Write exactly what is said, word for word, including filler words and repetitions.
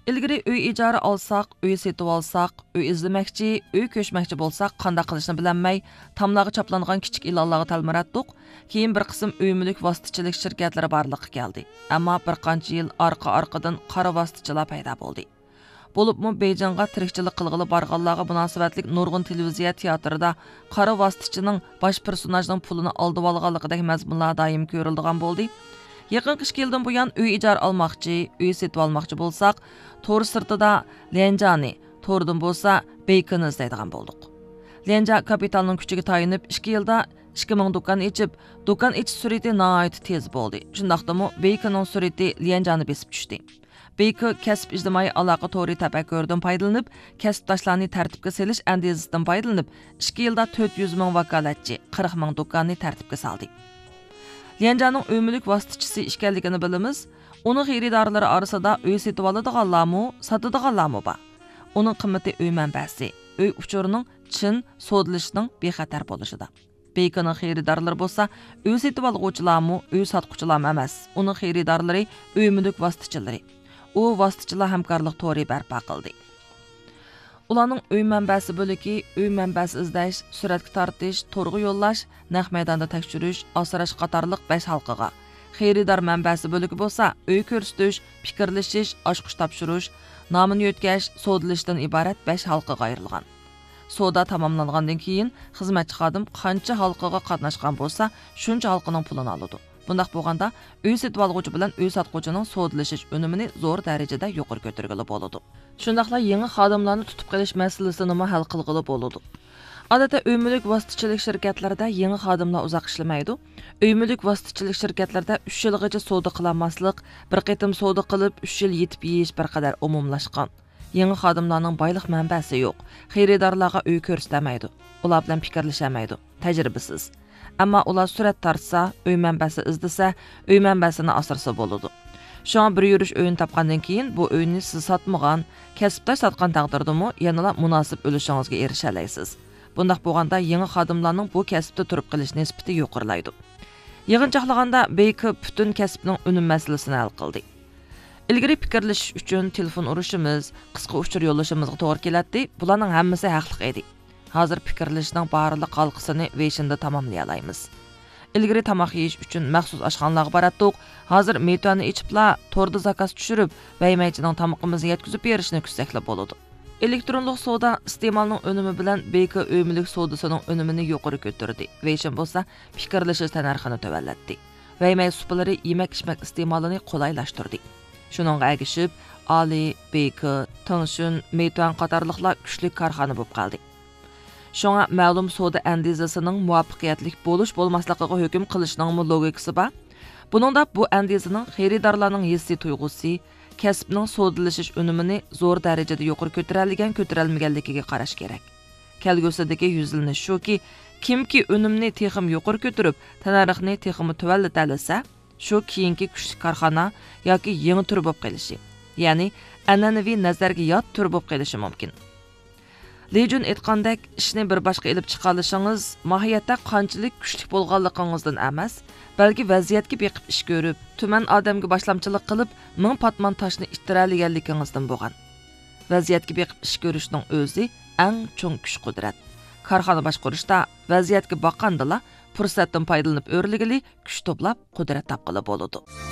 ilgari uy ijara alsaq, uy setib alsaq, uy izlamoqchi, uy ko'chmoqchi bo'lsaq, qanday qilishni bilmay, tamlarga chaplangan kichik ilanlarga talmiratdik. Keyin bir qism uy mulk vositachilik shirkatlari borliqqa keldi. Ammo bir qancha yil orqa-orqadan qora vositachilar paydo bo'ldi. Bo'libmi Beyjingga tirikchilik qilg'ili borganlarga munosabatlik nurg'un televiziya teatrida qora vositachining bosh personajning pulini olib olganligidagi mazmunlar doim ko'rildigan bo'ldi. Yaqin qish keldan buyon uy ijara olmoqchi, uy setib olmoqchi bo'lsak, to'r sirtida Lianjani, to'rdan bo'lsa Beykini izlaydigan bo'ldik. Lianja kapitalning kuchiga tayinib ikki yilda ikki ming do'kon ichib, do'kon ichish surati nihoyat tez bo'ldi. Shundaqdimi Beykining surati Lianjani besib tushdi. Beyki kasb ijtimoiy aloqa to'ri tafakkurdan foydalanib, kasbdoshlarni tartibga solish andezasidan foydalanib, ikki yilda to'rt yuz ming vakolatchi, qirq ming do'konni tartibga soldi. Lianjaning uy mulk vositachisi ekanligini bilamiz. Uning xaridorlari orasida uy setib oladiganlarmi, sotadiganlarmi bor. Uning qimmati uy manbasi, uy uchurining chin sodlashning bexatar bo'lishida. Beykining xaridorlari bo'lsa, uy setib oluvchilarmi, uy sotquchilar emas. Uning xaridorlari uy mulk vositachilari. U vositachilar hamkorlik to'ri barpo qildi. Ularning uy manbasi bo'liki, uy manbasi izlash, suratga tortish, to'rg'i yo'llash, naq maydonda tekshirish, asrash qatorliq besh halqaga. Xaridor manbasi bo'liki bo'lsa, uy ko'rsatish, fikrlashish, ochqish topshirish, nomini o'tkash, sodlashdan iborat besh halqaga ayrilgan. Soda tamomlangandan keyin xizmatchi xodim qancha halqaga qatnashgan bo'lsa, shuncha halqaning pulini oladi. Bundaq bo'lganda, uy setib oluvchi bilan uy sotquchining sodlashish unumini zo'r darajada yuqori ko'targili bo'ladi. Shundaqla yangi xodimlarni tutib qilish masalasini ham hal qilgili bo'ladi. Odatda uy mulk vositachilik shirkatlarida yangi xodimlar uzoq ishlamaydi. Uy mulk vositachilik shirkatlarida uch yilgacha savdo qilmaslik, bir qitim savdo qilib uch yil yetib yeyish bir qadar umumlashgan. Yangi xodimlarning boylik manbasi yo'q. Xaridorlarga uy ko'rsatmaydi. Ular bilan fikrlashamaydi. Tajribasiz. Ammo ular surat tortsa, uy manbasi izdasa, uy manbasini asrasa bo'ladi. Şoň bir yürüş öýün tapgandan keyin bu öýünni siz satmagan, kasbdaş satgan taqdirdimi yanala munasip ölüşüňizge erişe alaysiz. Bundaq bolganda ýeňi xadimlarning bu kasbda turup qilish nisbati ýoqurlaydy. Yığınçaqlaganda Beyki bütün kasbning önüm meselesini hal qildi. İlgiri pikirleşiş üçün telefon uruşumuz, qısqa uçur yollaşymyzga toğry keletdi. Bularning hammasi haqlyk edi. Hazır pikirleşişning barlyk halqysyny weşinde tamamlayalaymiz. İlgiri tamaq yeyiş üçün məxsus aşxanalarga baratdyk. Hazır meytany içipla torda zakaz düşürüp, beýmejçiniň tamaqymyzy yetkizip berişini küssekle bolady. Elektronluk soda istemalning önümi bilen Beyki öý mulk sodasynyň önümini ýokary götürdi. Weşin bolsa pikirleşiş tanarxyny töwelletdi. Beýmej supalary yemek-içmek istemalyny golaylaşdyrdy. Şununğa ägişip Ali, Beyki, Taňşun, Meytan qatarlyklar güçlük karxana bolup galdy. Şoňa ma'lum soda andezasining muvaffaqiyatlik boluş bolmaslygyga hökm qilishning logikasi bar. Buningda bu andezaning xaridorlarning hissi tuyg'usi, kasbning sodalashish unumini zo'r darajada yuqori ko'tarilgan ko'tarilmaganligiga qarash kerak. Kelgusidagi yuzlanish shuki, kimki unumni texim yuqori ko'tarib, tanarixni teximi tuvallatsa, shu keyingi kuchli korxona yoki yangi tur bo'lib qolishi, ya'ni an'anaviy nazarga yot tur bo'lib qolishi mumkin. Lejun aytgandek, ishni bir boshqa elib chiqarishingiz mohiyatda qanchalik kuchli bo'lganligingizdan emas, balki vaziyatga beqib ish ko'rib, tuman odamga boshlamchilik qilib, ming patmon toshni ittiraliganligingizdan bo'lgan. Vaziyatga beqib ish ko'rishning o'zi eng cho'ng kuch qudrat. Korxona boshqarishda vaziyatga boqqandala fursatdan foydalanib o'rligili kuch to'plab qudrat topqili bo'ladi.